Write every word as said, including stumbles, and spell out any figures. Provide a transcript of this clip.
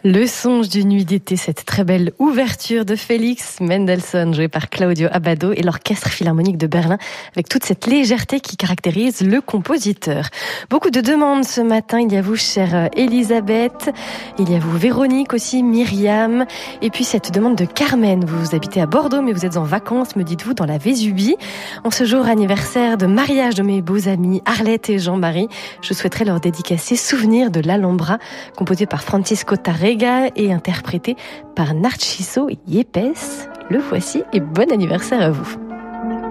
Le songe d'une nuit d'été, cette très belle ouverture de Félix Mendelssohn, jouée par Claudio Abbado et l'Orchestre Philharmonique de Berlin, avec toute cette légèreté qui caractérise le compositeur. Beaucoup de demandes ce matin. Il y a vous, chère Elisabeth, il y a vous, Véronique aussi, Myriam, et puis cette demande de Carmen. Vous habitez à Bordeaux, mais vous êtes en vacances, me dites-vous, dans la Vésubie. En ce jour anniversaire de mariage de mes beaux amis Arlette et Jean-Marie, je souhaiterais leur dédicacer Souvenir de l'Alhambra, composé par Francisco Tarrega et interprété par Narciso Yepes. Le voici et bon anniversaire à vous.